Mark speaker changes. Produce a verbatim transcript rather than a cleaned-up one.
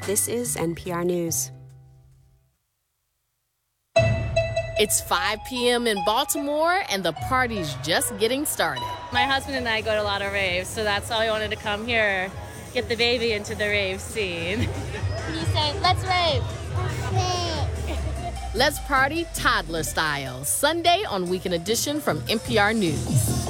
Speaker 1: This is N P R News.
Speaker 2: It's five p.m. in Baltimore, and the party's just getting started.
Speaker 3: My husband and I go to a lot of raves, so that's why I wanted to come here, get the baby into the rave scene. You say, let's rave.
Speaker 2: Let's party toddler style, Sunday on Weekend Edition from N P R News.